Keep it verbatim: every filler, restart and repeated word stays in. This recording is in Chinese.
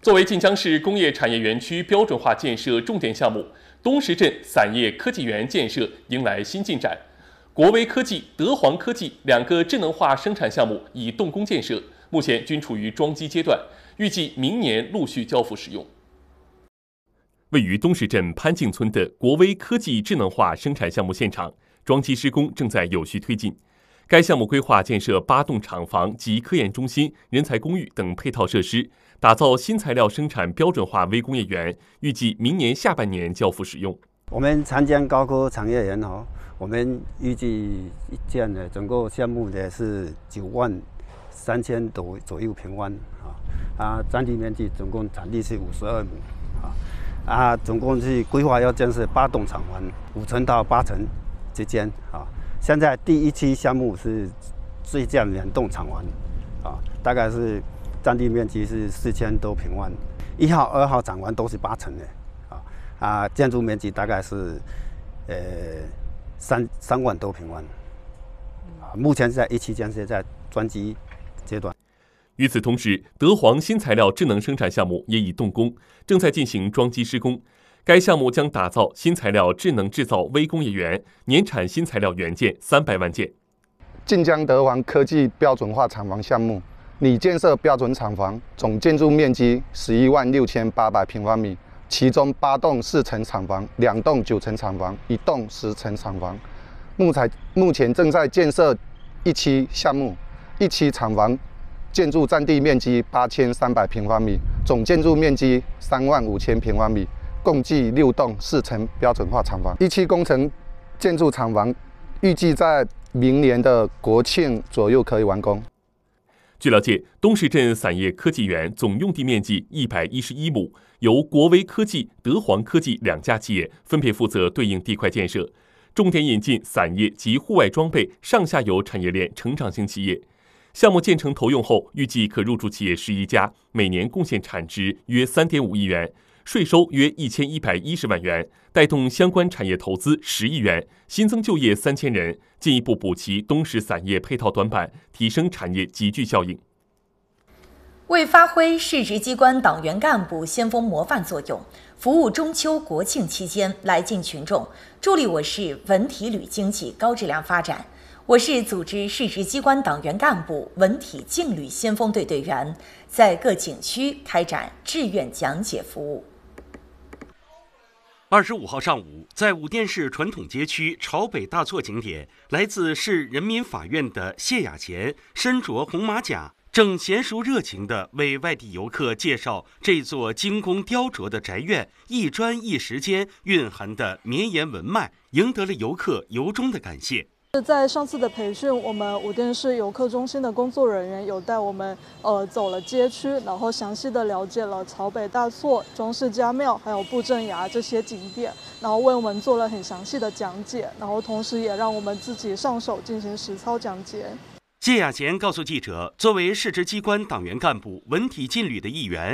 作为晋江市工业产业园区标准化建设重点项目，东石镇散叶科技园建设迎来新进展。国威科技、德煌科技两个智能化生产项目已动工建设，目前均处于装机阶段，预计明年陆续交付使用。位于东石镇潘敬村的国威科技智能化生产项目现场，装机施工正在有序推进。该项目规划建设八栋厂房及科研中心、人才公寓等配套设施，打造新材料生产标准化微工业园，预计明年下半年交付使用。 我们长江高科产业园哦，我们预计建的整个项目的是九万三千多左右平方啊，啊，占地面积总共产地是五十二亩啊，啊，总共是规划要建设八栋厂房，五层到八层之间啊。现在第一期项目是最建两栋厂房啊，大概是占地面积是四千多平方，一号、二号厂房都是八层的啊，啊，建筑面积大概是呃三三万多平方啊，目前在一期建设在装机阶段。 与此同时，德煌新材料智能生产项目也已动工，正在进行装机施工。该项目将打造新材料智能制造微工业园，年产新材料元件三百万件。 晋江德煌科技标准化厂房项目拟建设标准厂房，总建筑面积十一万六千八百平方米，其中八栋四层厂房、两栋九层厂房、一栋十层厂房。目前目前正在建设一期项目，一期厂房建筑占地面积八千三百平方米，总建筑面积三万五千平方米。共计六栋四层标准化厂房，一期工程建筑厂房预计在明年的国庆左右可以完工。 据了解，东石镇散叶科技园总用地面积一百一十一亩，由国威科技、德煌科技两家企业分别负责对应地块建设，重点引进散叶及户外装备上下游产业链成长型企业。项目建成投用后，预计可入驻企业十一家，每年贡献产值约三点五亿元。税收约一千一百一十万元，带动相关产业投资十亿元，新增就业三千人，进一步补齐东石散叶配套短板，提升产业集聚效应。 为发挥市直机关党员干部先锋模范作用，服务中秋国庆期间来晋群众，助力我市文体旅经济高质量发展，我市组织市直机关党员干部文体竞旅先锋队队员，在各景区开展志愿讲解服务。 二十五号上午，在武店市传统街区朝北大错景点，来自市人民法院的谢雅贤身着红马甲，正娴熟热情地为外地游客介绍这座精工雕琢的宅院一砖一石间蕴含的绵延文脉，赢得了游客由衷的感谢。 在上次的培训，我们武店市游客中心的工作人员有带我们呃走了街区，然后详细的了解了朝北大错、庄氏家庙还有布政崖这些景点，然后为我们做了很详细的讲解，然后同时也让我们自己上手进行实操讲解。 谢雅贤告诉记者，作为市直机关党员干部、文体竞旅的一员，